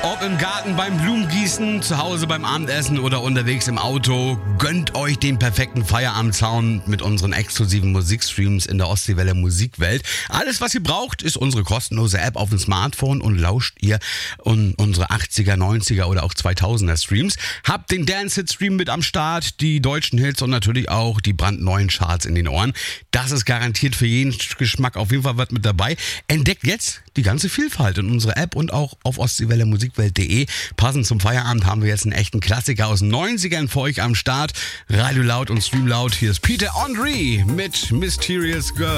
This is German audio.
Ob im Garten beim Blumengießen, zu Hause beim Abendessen oder unterwegs im Auto, gönnt euch den perfekten Feierabendsound mit unseren exklusiven Musikstreams in der Ostseewelle Musikwelt. Alles, was ihr braucht, ist unsere kostenlose App auf dem Smartphone und lauscht ihr unsere 80er, 90er oder auch 2000er Streams. Habt den Dance-Hit-Stream mit am Start, die deutschen Hits und natürlich auch die brandneuen Charts in den Ohren. Das ist garantiert für jeden Geschmack auf jeden Fall was mit dabei. Entdeckt jetzt die ganze Vielfalt in unserer App und auch auf Ostseewelle Musikwelt.de. Passend zum Feierabend haben wir jetzt einen echten Klassiker aus den 90ern für euch am Start. Radio Laut und Stream Laut. Hier ist Peter Andre mit Mysterious Girl.